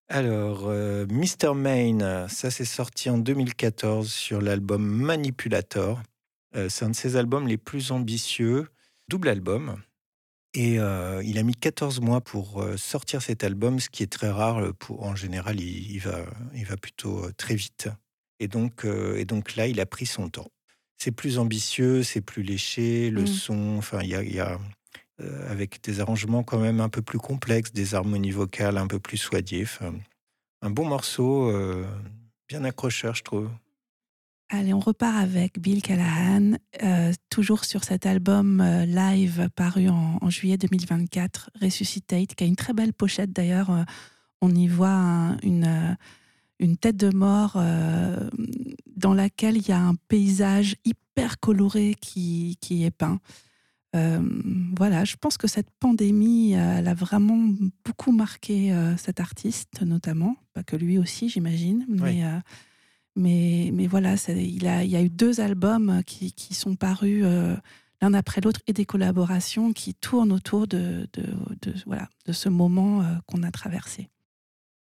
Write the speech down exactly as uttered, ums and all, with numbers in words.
Alors, heu, Mister Main, ça c'est sorti en deux mille quatorze sur l'album Manipulator. Heu, c'est un de ses albums les plus ambitieux, double album et heu, il a mis quatorze mois pour, heu, sortir cet album, ce qui est très rare, heu, pour en général, il il va il va plutôt, heu, très vite et donc heu et donc là, il a pris son temps. C'est plus ambitieux, c'est plus léché, le Mmh. son, enfin il y a il y a, heu, avec des arrangements quand même un peu plus complexes, des harmonies vocales un peu plus soignées, enfin un bon morceau, heu, bien accrocheur, je trouve. Allez, on repart avec Bill Callahan, heu, toujours sur cet album, heu, live paru en en juillet deux mille vingt-quatre, Resuscitate, qui a une très belle pochette d'ailleurs, heu, on y voit un une, heu, une tête de mort, hem, dans laquelle il y a un paysage hyper coloré qui qui est peint. Hem, voilà, je pense que cette pandémie, heu, elle a vraiment beaucoup marqué, heu, cet artiste notamment, pas que lui aussi j'imagine, Oui. mais heu mais mais voilà, c'est il a il y a eu deux albums qui qui sont parus, heu, l'un après l'autre et des collaborations qui tournent autour de de de voilà, de ce moment, heu, qu'on a traversé.